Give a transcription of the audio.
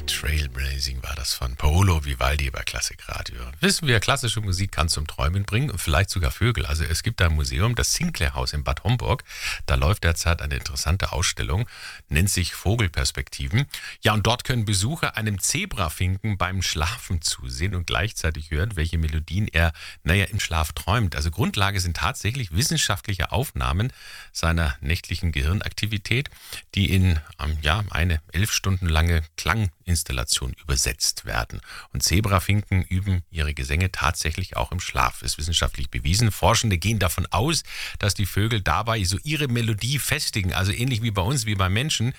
Trailblazing war das von Paolo Vivaldi bei Klassikradio. Wissen wir, klassische Musik kann zum Träumen bringen und vielleicht sogar Vögel. Also es gibt da ein Museum, das Sinclair-Haus in Bad Homburg. Da läuft derzeit eine interessante Ausstellung, nennt sich Vogelperspektiven. Ja, und dort können Besucher einem Zebrafinken beim Schlafen zusehen und gleichzeitig hören, welche Melodien er, im Schlaf träumt. Also Grundlage sind tatsächlich wissenschaftliche Aufnahmen seiner nächtlichen Gehirnaktivität, die in eine 11 Stunden lange Klanginstallation übersetzt werden. Und Zebrafinken üben ihre Gesänge tatsächlich auch im Schlaf. Ist wissenschaftlich bewiesen. Forschende gehen davon aus, dass die Vögel dabei so ihre Melodie festigen. Also ähnlich wie bei uns, wie beim Menschen.